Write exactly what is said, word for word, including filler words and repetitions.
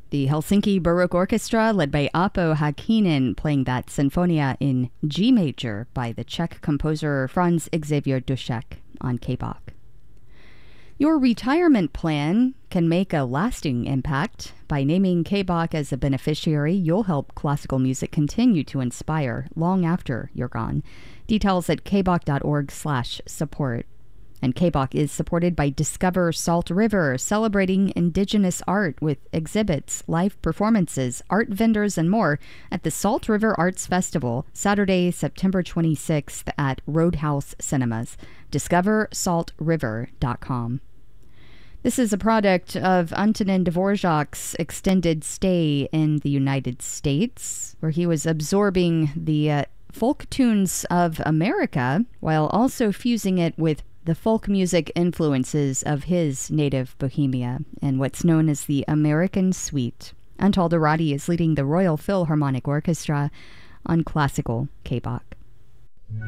The Helsinki Baroque Orchestra, led by Apo Häkkinen, playing that Sinfonia in G major by the Czech composer Franz Xavier Dušek on K B O C. Your retirement plan can make a lasting impact. By naming K B O C as a beneficiary, you'll help classical music continue to inspire long after you're gone. Details at kboc.org slash support. And K B O C is supported by Discover Salt River, celebrating Indigenous art with exhibits, live performances, art vendors, and more at the Salt River Arts Festival, Saturday, September twenty-sixth at Roadhouse Cinemas. discover salt river dot com. This is a product of Antonin Dvorak's extended stay in the United States, where he was absorbing the uh, folk tunes of America while also fusing it with the folk music influences of his native Bohemia and what's known as the American Suite. Antal Dorati is leading the Royal Philharmonic Orchestra on classical K B O C.